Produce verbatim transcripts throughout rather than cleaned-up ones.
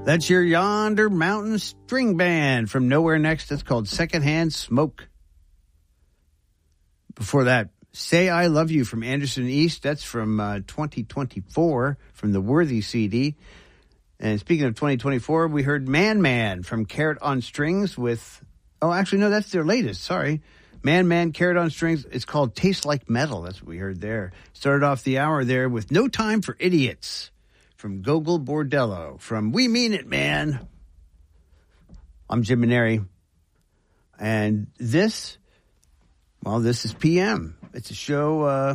That's your Yonder Mountain String Band from Nowhere Next. That's called Secondhand Smoke. Before that, Say I Love You from Anderson East. That's from uh, twenty twenty-four, from the Worthy C D. And speaking of twenty twenty-four, we heard Man Man from Carrot on Strings with... Oh, actually, no, that's their latest. Sorry. Man Man, Carrot on Strings. It's called Taste Like Metal. That's what we heard there. Started off the hour there with No Time for Idiots from Gogol Bordello. From We Mean It, Man. I'm Jim Maneri. And this, well, this is P M. It's a show uh,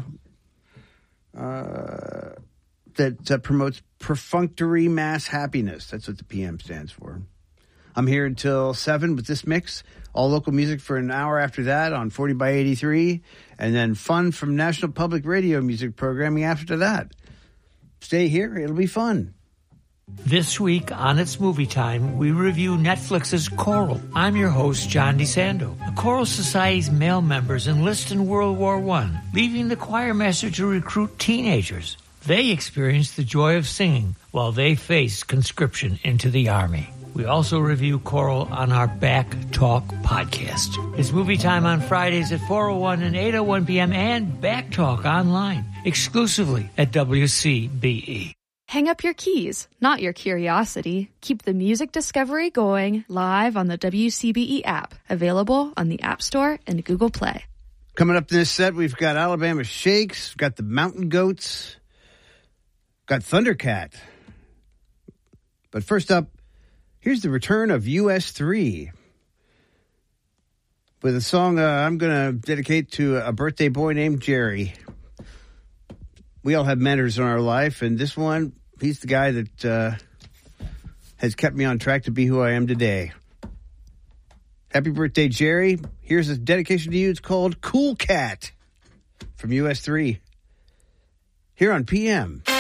uh, that uh, promotes perfunctory mass happiness. That's what the P M stands for. I'm here until seven with this mix. All local music for an hour after that on forty by eighty-three. And then fun from National Public Radio music programming after that. Stay here. It'll be fun. This week on It's Movie Time, we review Netflix's Coral. I'm your host, John DeSando. The Coral Society's male members enlist in World War One, leaving the choir master to recruit teenagers. They experience the joy of singing while they face conscription into the Army. We also review Coral on our Back Talk podcast. It's Movie Time on Fridays at four oh one and eight oh one p.m. and Back Talk online, exclusively at W C B E. Hang up your keys, not your curiosity. Keep the music discovery going live on the W C B E app, available on the App Store and Google Play. Coming up in this set, we've got Alabama Shakes, got the Mountain Goats, got Thundercat. But first up, here's the return of U S three with a song uh, I'm going to dedicate to a birthday boy named Jerry. We all have mentors in our life, and this one, he's the guy that uh, has kept me on track to be who I am today. Happy birthday, Jerry. Here's a dedication to you. It's called Cool Cat from U S three here on P M.